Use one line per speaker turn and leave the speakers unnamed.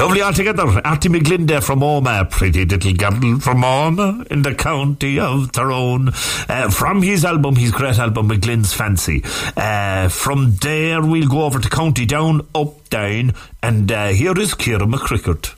Lovely altogether. Artie McGlynn there from Omagh, pretty little girl from Omagh in the county of Tyrone. From his great album McGlynn's Fancy. From there we'll go over to County Down, up, down, and here is Ciara McCrickard.